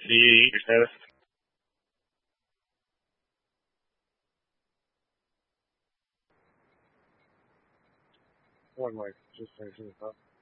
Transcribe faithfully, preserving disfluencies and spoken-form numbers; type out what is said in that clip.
Did you eat your toast? One more. Just finishing this up.